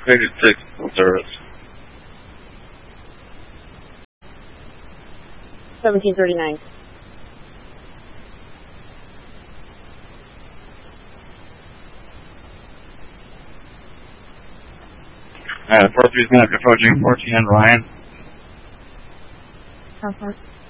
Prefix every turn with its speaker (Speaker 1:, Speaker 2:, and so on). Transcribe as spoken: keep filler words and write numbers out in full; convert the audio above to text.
Speaker 1: eighty-six service.
Speaker 2: seventeen thirty-nine.
Speaker 1: Uh, four three is going to be approaching fourteen and Ryan.
Speaker 2: Southwest.